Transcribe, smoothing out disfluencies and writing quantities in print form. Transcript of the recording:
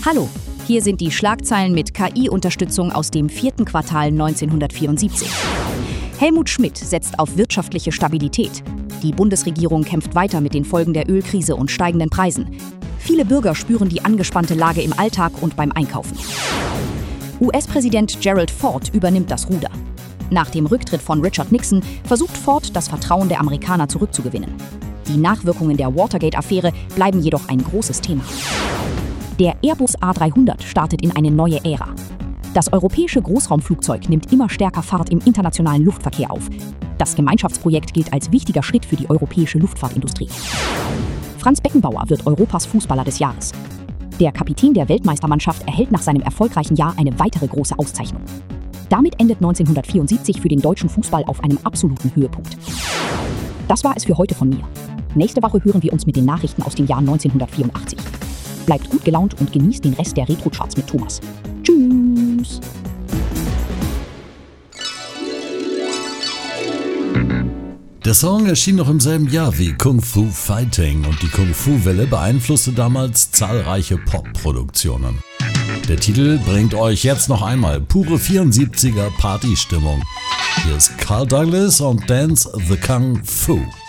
Hallo, hier sind die Schlagzeilen mit KI-Unterstützung aus dem 4. Quartal 1974. Helmut Schmidt setzt auf wirtschaftliche Stabilität. Die Bundesregierung kämpft weiter mit den Folgen der Ölkrise und steigenden Preisen. Viele Bürger spüren die angespannte Lage im Alltag und beim Einkaufen. US-Präsident Gerald Ford übernimmt das Ruder. Nach dem Rücktritt von Richard Nixon versucht Ford, das Vertrauen der Amerikaner zurückzugewinnen. Die Nachwirkungen der Watergate-Affäre bleiben jedoch ein großes Thema. Der Airbus A300 startet in eine neue Ära. Das europäische Großraumflugzeug nimmt immer stärker Fahrt im internationalen Luftverkehr auf. Das Gemeinschaftsprojekt gilt als wichtiger Schritt für die europäische Luftfahrtindustrie. Franz Beckenbauer wird Europas Fußballer des Jahres. Der Kapitän der Weltmeistermannschaft erhält nach seinem erfolgreichen Jahr eine weitere große Auszeichnung. Damit endet 1974 für den deutschen Fußball auf einem absoluten Höhepunkt. Das war es für heute von mir. Nächste Woche hören wir uns mit den Nachrichten aus dem Jahr 1984. Bleibt gut gelaunt und genießt den Rest der Retro-Charts mit Thomas. Tschüss! Der Song erschien noch im selben Jahr wie Kung Fu Fighting und die Kung Fu Welle beeinflusste damals zahlreiche Pop-Produktionen. Der Titel bringt euch jetzt noch einmal pure 74er Partystimmung. Hier ist Carl Douglas und Dance the Kung Fu.